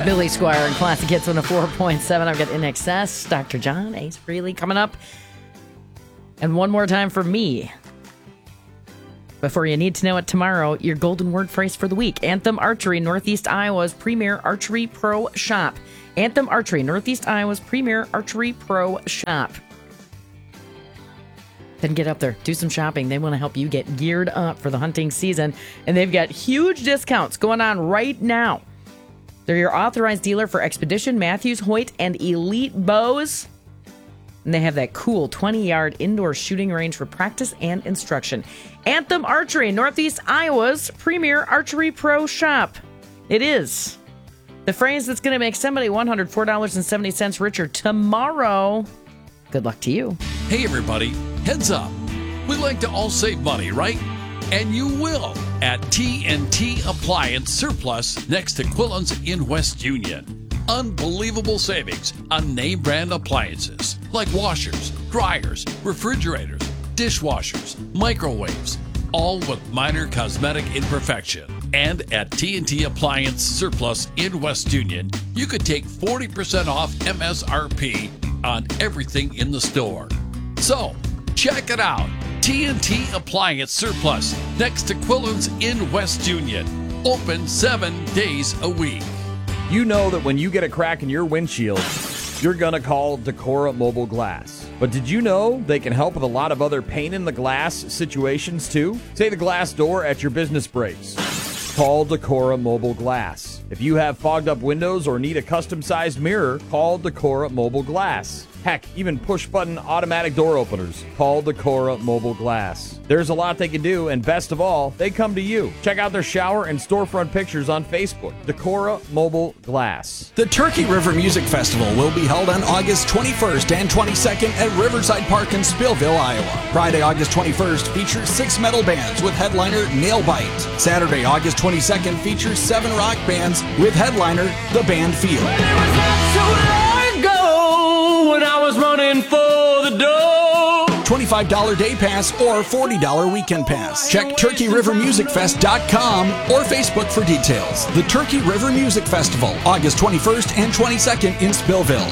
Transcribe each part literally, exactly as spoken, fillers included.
Billy Squire and Classic Hits on a four point seven. I've got In Excess, Doctor John, Ace Frehley coming up. And one more time for me. Before you need to know it tomorrow, your golden word phrase for the week. Anthem Archery, Northeast Iowa's premier archery pro shop. Anthem Archery, Northeast Iowa's premier archery pro shop. Then get up there, do some shopping. They want to help you get geared up for the hunting season. And they've got huge discounts going on right now. They're your authorized dealer for Expedition, Matthews, Hoyt, and Elite Bows. And they have that cool twenty-yard indoor shooting range for practice and instruction. Anthem Archery, Northeast Iowa's premier archery pro shop. It is the phrase that's going to make somebody one hundred four dollars and seventy cents richer tomorrow. Good luck to you. Hey, everybody. Heads up. We like to all save money, right? And you will at T N T Appliance Surplus next to Quillen's in West Union. Unbelievable savings on name brand appliances like washers, dryers, refrigerators, dishwashers, microwaves, all with minor cosmetic imperfection. And at T N T Appliance Surplus in West Union, you could take forty percent off M S R P on everything in the store. So, check it out. T N T Appliance Surplus next to Quillen's in West Union. Open seven days a week. You know that when you get a crack in your windshield, you're going to call Decora Mobile Glass. But did you know they can help with a lot of other pain in the glass situations too? Say the glass door at your business breaks. Call Decora Mobile Glass. If you have fogged up windows or need a custom-sized mirror, call Decora Mobile Glass. Heck, even push-button automatic door openers. Call Decora Mobile Glass. There's a lot they can do, and best of all, they come to you. Check out their shower and storefront pictures on Facebook. Decora Mobile Glass. The Turkey River Music Festival will be held on August twenty-first and twenty-second at Riverside Park in Spillville, Iowa. Friday, August twenty-first features six metal bands with headliner Nailbite. Saturday, August twenty-second features seven rock bands with headliner The Band Field. When I was running for the door. twenty-five dollars day pass or forty dollars weekend pass. Check turkey river music fest dot com or Facebook for details. The Turkey River Music Festival, August twenty-first and twenty-second in Spillville.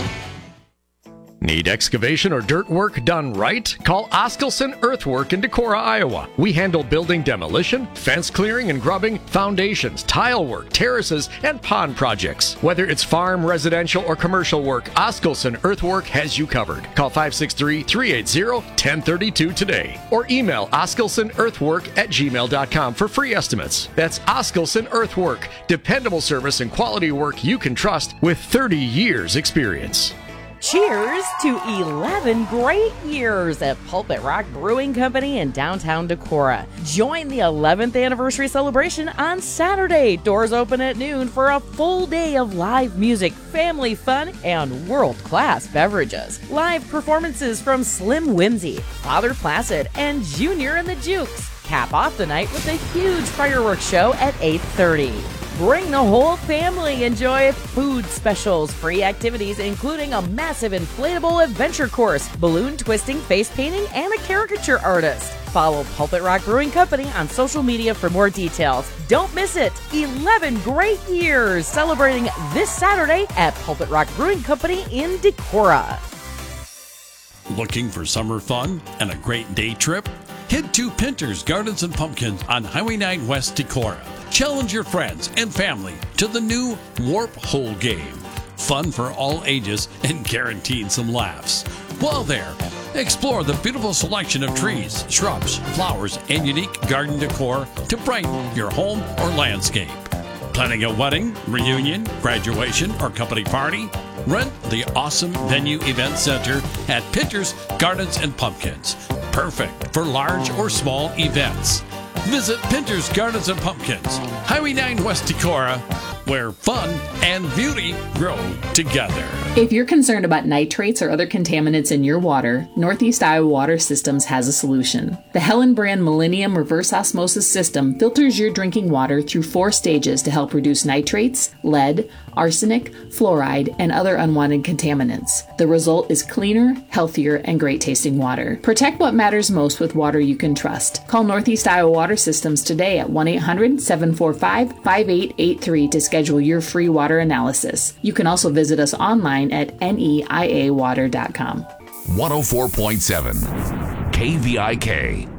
Need excavation or dirt work done right? Call Oskelson Earthwork in Decorah, Iowa. We handle building demolition, fence clearing and grubbing, foundations, tile work, terraces, and pond projects. Whether it's farm, residential, or commercial work, Oskelson Earthwork has you covered. Call five six three, three eight zero, one zero three two today or email oskelsonearthwork at gmail dot com for free estimates. That's Oskelson Earthwork, dependable service and quality work you can trust with thirty years experience. Cheers to eleven great years at Pulpit Rock Brewing Company in downtown Decorah. Join the eleventh anniversary celebration on Saturday. Doors open at noon for a full day of live music, family fun, and world-class beverages. Live performances from Slim Whimsy, Father Placid, and Junior and the Jukes. Cap off the night with a huge fireworks show at eight thirty. Bring the whole family. Enjoy food specials, free activities, including a massive inflatable adventure course, balloon twisting, face painting, and a caricature artist. Follow Pulpit Rock Brewing Company on social media for more details. Don't miss it. eleven great years celebrating this Saturday at Pulpit Rock Brewing Company in Decorah. Looking for summer fun and a great day trip? Head to Pinter's Gardens and Pumpkins on Highway nine West Decorah. Challenge your friends and family to the new Warp Hole game. Fun for all ages and guaranteed some laughs. While there, explore the beautiful selection of trees, shrubs, flowers, and unique garden decor to brighten your home or landscape. Planning a wedding, reunion, graduation, or company party? Rent the awesome Venue Event Center at Pinter's Gardens and Pumpkins. Perfect for large or small events. Visit Pinter's Gardens and Pumpkins, Highway nine West Decorah, where fun and beauty grow together. If you're concerned about nitrates or other contaminants in your water, Northeast Iowa Water Systems has a solution. The Helen brand Millennium Reverse Osmosis System filters your drinking water through four stages to help reduce nitrates, lead, arsenic, fluoride, and other unwanted contaminants. The result is cleaner, healthier, and great-tasting water. Protect what matters most with water you can trust. Call Northeast Iowa Water Systems today at one eight hundred, seven four five, five eight eight three to schedule your free water analysis. You can also visit us online at neia water dot com. one oh four point seven K V I K.